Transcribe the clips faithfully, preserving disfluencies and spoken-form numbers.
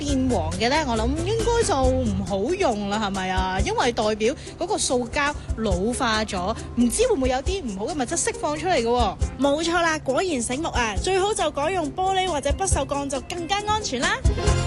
變黃嘅咧，我諗應該就唔好用啦，係咪啊？因為代表嗰個塑膠老化咗，唔知會唔會有啲唔好嘅物質釋放出嚟嘅喎？ 冇錯啦，果然醒目啊！最好就改用玻璃或者不鏽鋼就更加安全啦。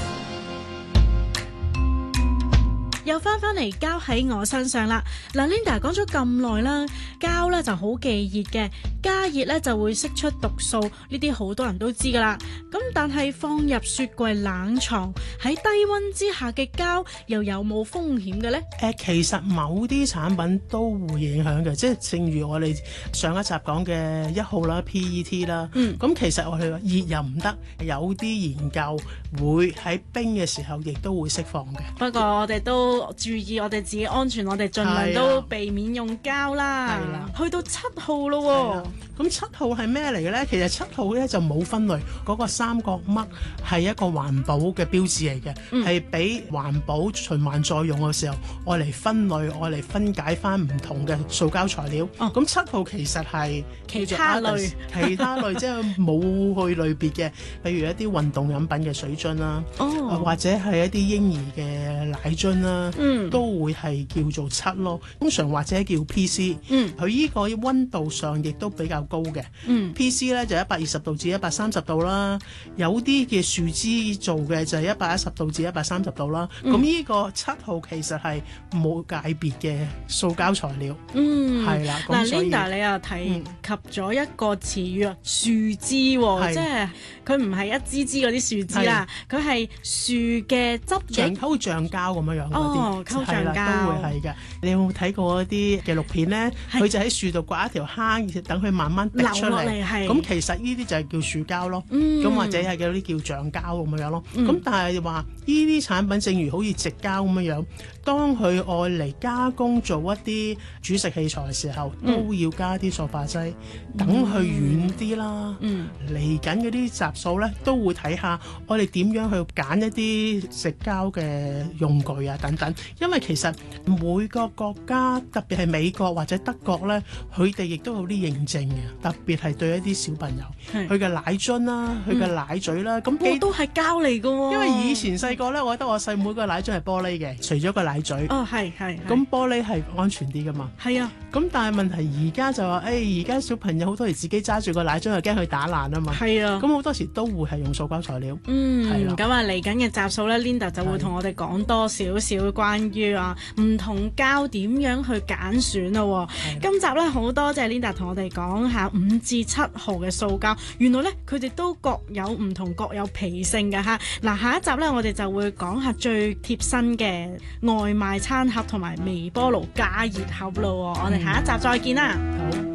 又翻返嚟膠喺我身上啦。嗱 ，Linda 講咗咁耐啦，膠咧就好忌熱嘅，加熱咧就會釋出毒素，呢啲好多人都知噶啦。咁但係放入雪櫃冷藏喺低溫之下嘅膠，又有冇風險嘅呢？ 誒，其實某啲產品都會影響嘅，即係正如我哋上一集講嘅一號啦 P E T 啦。嗯。咁其實我哋話熱又唔得，有啲研究會喺冰嘅時候亦都會釋放嘅。 不過我哋都注意我哋自己安全，我哋盡量都避免用膠啦。係啦，去到七號咯喎。 咁七號係咩嚟嘅咧？其實七號咧就冇分類，嗰個三角嘜係一個環保嘅標誌嚟嘅，係俾環保循環再用嘅時候，愛嚟分類，愛嚟分解翻唔同嘅塑膠材料。咁七號其實係其他類， 其他類即係冇去類別嘅，譬如一啲運動飲品嘅水樽啦，或者係一啲嬰兒嘅奶樽啦。嗯、都會係叫做七咯，通常或者叫 P C， 佢依、嗯、個溫度上亦都比較高嘅。嗯、P C 咧就一百二十度至一百三十度啦，有啲嘅樹脂做嘅就係一百一十度至一百三十度啦。咁呢、嗯、個七號其實係冇界別嘅塑膠材料。嗯，係啦。 嗱 Linda 你又提及咗一個詞語啊，樹脂喎，即係佢唔係一支支嗰啲樹枝啦，佢係樹嘅汁液， 好似橡膠咁樣樣嗰啲。 哦，溝橡膠都會係嘅。你有冇睇過一啲紀錄片咧？佢就喺樹度刮一條坑，等佢慢慢滴出嚟。咁其實呢啲就係叫樹膠咯。咁、嗯、或者係嗰啲叫橡膠咁樣樣咯。咁、嗯、但係話呢啲產品，正如好似矽膠咁樣樣，當佢愛嚟加工做一啲煮食器材嘅時候，嗯、都要加啲塑化劑，等佢軟啲啦。嚟緊嗰啲集數咧，都會睇下我哋點樣去揀一啲矽膠嘅用具啊等等。因為其實每個國家，特別係美國或者德國咧，佢哋亦都有啲認證嘅，特別係對一啲小朋友，佢嘅奶樽啦，佢嘅奶嘴啦，咁、嗯、 都係膠嚟㗎喎。 因為以前細個咧，我覺得我細妹個奶樽係玻璃嘅，除咗個奶嘴。 哦，係係。 咁玻璃係安全啲㗎嘛？係啊。咁但係問題而家就話，誒而家小朋友好多時自己揸住個奶樽，又驚佢打爛啊嘛。係啊。咁好多時都會係用塑膠材料。 嗯，係啦。咁啊，嚟緊嘅集數咧 ，Linda 就會同我哋講多少少關於啊唔同膠點樣去揀選咯。今集咧好多謝 Linda 同我哋講下五至七號嘅塑膠，原來咧佢哋都各有唔同，各有脾性嘅嚇。嗱，下一集咧我哋就會講下最貼身嘅外賣餐盒同埋微波爐加熱盒咯。我哋下一集再見啦。好。